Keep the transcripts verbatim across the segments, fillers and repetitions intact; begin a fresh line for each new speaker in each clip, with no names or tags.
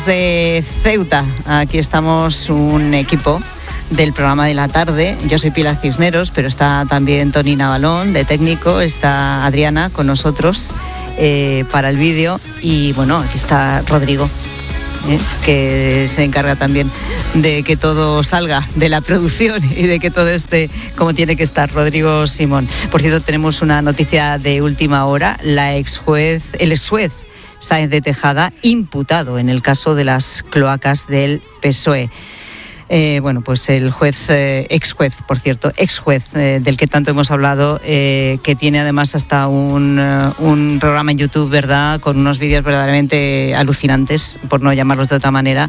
De Ceuta, aquí estamos un equipo del programa de la tarde. Yo soy Pilar Cisneros, pero está también Toni Navalón de técnico, está Adriana con nosotros eh, para el vídeo y bueno, aquí está Rodrigo, eh, que se encarga también de que todo salga de la producción y de que todo esté como tiene que estar. Rodrigo Simón. Por cierto, tenemos una noticia de última hora. La ex juez, el ex juez Sáenz de Tejada, imputado en el caso de las cloacas del P S O E. Eh, bueno, pues el juez, eh, ex juez, por cierto, ex juez eh, del que tanto hemos hablado, eh, que tiene además hasta un, uh, un programa en YouTube, ¿verdad?, con unos vídeos verdaderamente alucinantes, por no llamarlos de otra manera,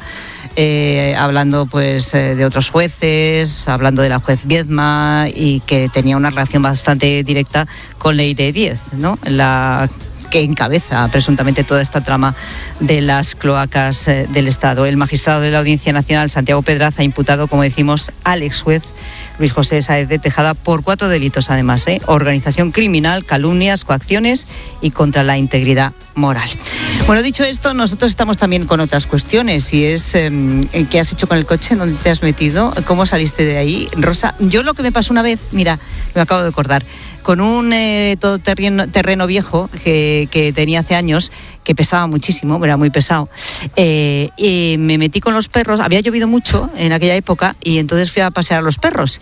eh, hablando pues eh, de otros jueces, hablando de la juez Viedma y que tenía una relación bastante directa con Leire Díez, ¿no?, la que encabeza presuntamente toda esta trama de las cloacas eh, del Estado. El magistrado de la Audiencia Nacional, Santiago Pedraza, ha imputado, como decimos, al ex juez Luis José Sáenz de Tejada por cuatro delitos, además, ¿eh? Organización criminal, calumnias, coacciones y contra la integridad moral. Bueno, dicho esto, nosotros estamos también con otras cuestiones y es eh, ¿qué has hecho con el coche? ¿Dónde te has metido? ¿Cómo saliste de ahí? Rosa, yo lo que me pasó una vez, mira, me acabo de acordar, con un eh, todoterreno terreno viejo que, que tenía hace años, que pesaba muchísimo, era muy pesado, eh, y me metí con los perros. Había llovido mucho en aquella época y entonces fui a pasear a los perros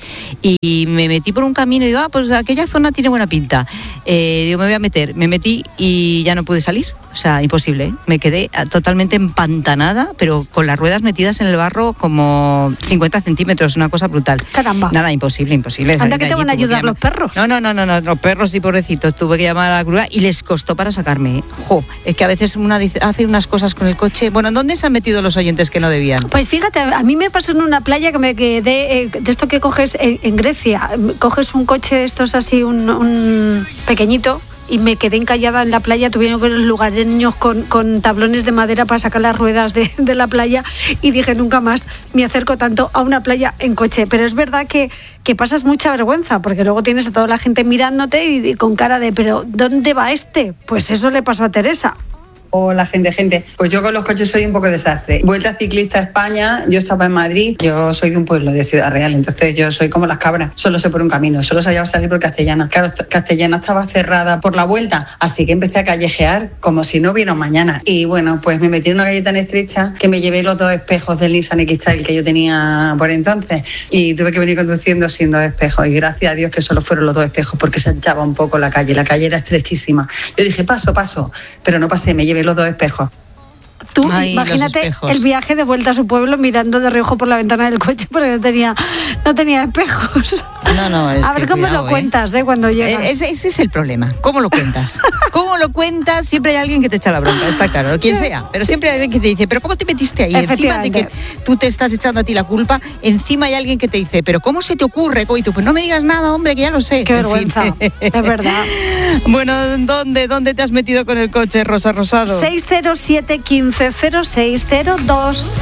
y me metí por un camino y digo, ah, pues aquella zona tiene buena pinta, eh, digo, me voy a meter, me metí y ya no pude salir. O sea, imposible, ¿eh? Me quedé totalmente empantanada, pero con las ruedas metidas en el barro como cincuenta centímetros, una cosa brutal.
Caramba.
Nada, imposible, imposible.
Anda que te van a ayudar los perros.
No, no, no, no, no, los perros y pobrecitos. Tuve que llamar a la grúa y les costó para sacarme, ¿eh? Jo, es que a veces una dice, hace unas cosas con el coche. Bueno, ¿dónde se han metido los oyentes que no debían?
Pues fíjate, a mí me pasó en una playa que me quedé, eh, de esto que coges en, en Grecia, coges un coche de estos así, un, un pequeñito, y me quedé encallada en la playa. Tuvieron que los lugareños con, con tablones de madera para sacar las ruedas de, de la playa y dije, nunca más me acerco tanto a una playa en coche. Pero es verdad que, que pasas mucha vergüenza porque luego tienes a toda la gente mirándote y, y con cara de, pero ¿dónde va este? Pues eso le pasó a Teresa.
Hola, gente, gente. Pues yo con los coches soy un poco desastre. Vuelta ciclista a España, yo estaba en Madrid, yo soy de un pueblo de Ciudad Real, entonces yo soy como las cabras, solo sé por un camino, solo sabía salir por Castellana. Claro, Castellana estaba cerrada por la vuelta, así que empecé a callejear como si no hubiera un mañana. Y bueno, pues me metí en una calle tan estrecha que me llevé los dos espejos del Nissan X-Trail que yo tenía por entonces y tuve que venir conduciendo sin dos espejos y gracias a Dios que solo fueron los dos espejos porque se anchaba un poco la calle, la calle era estrechísima. Yo dije, paso, paso, pero no pasé, me llevé los dos espejos.
Tú, Ay, imagínate el viaje de vuelta a su pueblo mirando de reojo por la ventana del coche porque no tenía, no tenía espejos.
No, no, es
A ver
que
cómo
cuidado,
lo cuentas, ¿eh? Cuando llegas.
Eh, ese, ese es el problema. ¿Cómo lo cuentas? ¿Cómo lo cuentas? Siempre hay alguien que te echa la bronca, está claro, quien sea. Pero siempre hay alguien que te dice, ¿pero cómo te metiste ahí? Encima de que tú te estás echando a ti la culpa, encima hay alguien que te dice, ¿pero cómo se te ocurre? Y tú, pues no me digas nada, hombre, que ya lo sé.
Qué vergüenza, es verdad.
Bueno, ¿dónde, ¿dónde te has metido con el coche, Rosa Rosado?
seis cero siete, quince cero seis cero dos.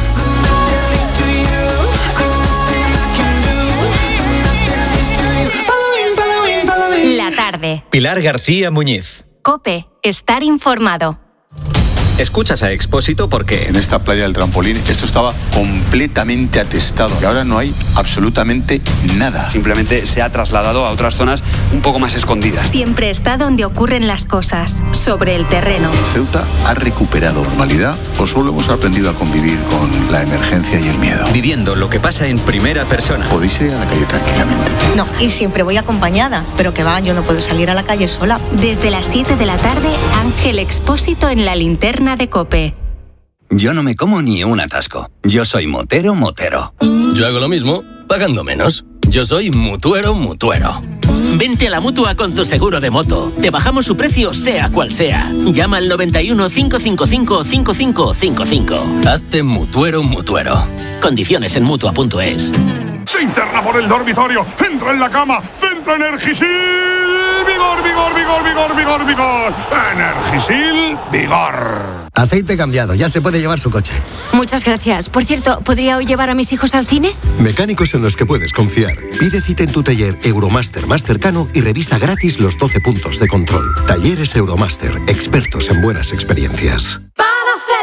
La tarde.
Pilar García Muñiz.
COPE. Estar informado.
Escuchas a Expósito porque
en esta playa del Trampolín esto estaba completamente atestado y ahora no hay absolutamente nada.
Simplemente se ha trasladado a otras zonas un poco más escondidas.
Siempre está donde ocurren las cosas, sobre el terreno.
¿Ceuta ha recuperado normalidad o solo hemos aprendido a convivir con la emergencia y el miedo?
Viviendo lo que pasa en primera persona.
¿Podéis ir a la calle tranquilamente?
No, y siempre voy acompañada, pero que va, yo no puedo salir a la calle sola.
Desde las siete de la tarde, Ángel Expósito en la linterna de COPE.
Yo no me como ni un atasco. Yo soy motero, motero.
Yo hago lo mismo, pagando menos. Yo soy mutuero, mutuero.
Vente a la Mutua con tu seguro de moto. Te bajamos su precio sea cual sea. Llama al noventa y uno, cinco cinco cinco, cinco cinco cinco cinco.
Hazte mutuero, mutuero.
Condiciones en Mutua punto es.
Se interna por el dormitorio, entra en la cama, centra Energisil, vigor, vigor, vigor, vigor, vigor, vigor, Energisil, vigor.
Aceite cambiado, ya se puede llevar su coche.
Muchas gracias. Por cierto, ¿podría hoy llevar a mis hijos al cine?
Mecánicos en los que puedes confiar. Pide cita en tu taller Euromaster más cercano y revisa gratis los doce puntos de control. Talleres Euromaster, expertos en buenas experiencias.
Para hacer la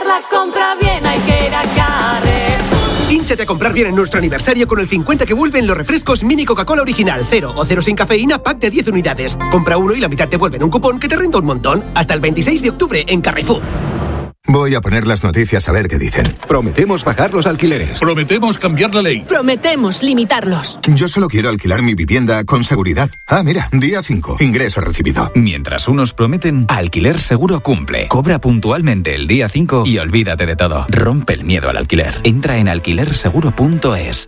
compra bien hay que ir a Carrefour.
Hínchate a comprar bien en nuestro aniversario con el cincuenta que vuelven los refrescos Mini Coca-Cola Original, cero o cero sin cafeína, pack de diez unidades. Compra uno y la mitad te vuelven un cupón que te renta un montón. Hasta el veintiséis de octubre en Carrefour.
Voy a poner las noticias a ver qué dicen.
Prometemos bajar los alquileres.
Prometemos cambiar la ley.
Prometemos limitarlos.
Yo solo quiero alquilar mi vivienda con seguridad. Ah, mira, día cinco. Ingreso recibido.
Mientras unos prometen, Alquiler Seguro cumple. Cobra puntualmente el día cinco y olvídate de todo. Rompe el miedo al alquiler. Entra en alquiler seguro punto es.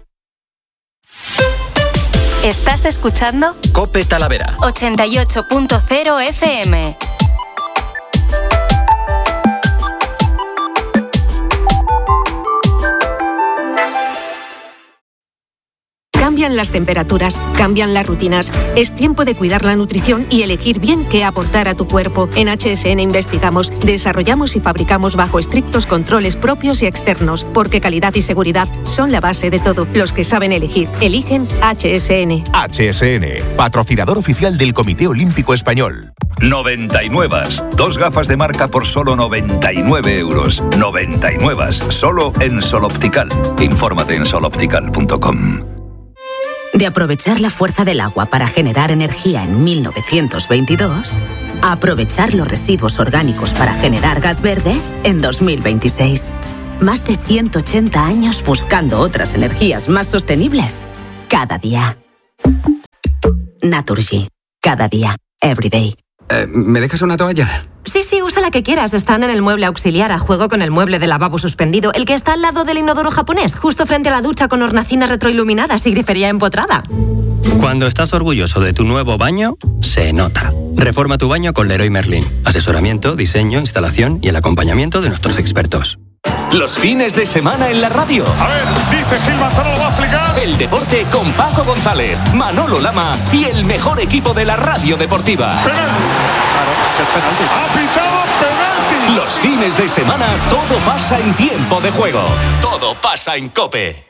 ¿Estás escuchando?
COPE Talavera.
ochenta y ocho punto cero F M.
Cambian las temperaturas, cambian las rutinas. Es tiempo de cuidar la nutrición y elegir bien qué aportar a tu cuerpo. En H S N investigamos, desarrollamos y fabricamos bajo estrictos controles propios y externos, porque calidad y seguridad son la base de todo. Los que saben elegir, eligen H S N.
H S N, patrocinador oficial del Comité Olímpico Español.
noventa y nueve. Dos gafas de marca por solo noventa y nueve euros. noventa y nueve. Solo en Sol Optical. Infórmate en sol optical punto com.
De aprovechar la fuerza del agua para generar energía en mil novecientos veintidós, a aprovechar los residuos orgánicos para generar gas verde en dos mil veintiséis. Más de ciento ochenta años buscando otras energías más sostenibles. Cada día. Naturgy. Cada día. Every day.
Eh, ¿Me dejas una toalla?
Sí, sí, usa la que quieras. Están en el mueble auxiliar a juego con el mueble de lavabo suspendido, el que está al lado del inodoro japonés, justo frente a la ducha con hornacinas retroiluminadas y grifería empotrada.
Cuando estás orgulloso de tu nuevo baño, se nota. Reforma tu baño con Leroy Merlin. Asesoramiento, diseño, instalación y el acompañamiento de nuestros expertos.
Los fines de semana en la radio.
A ver, dice Gil Manzano, ¿lo va a explicar?
El deporte con Paco González, Manolo Lama y el mejor equipo de la radio deportiva.
¡Penalti! Claro, que es penalti. ¡Ha pitado penalti!
Los fines de semana todo pasa en tiempo de juego. Todo pasa en COPE.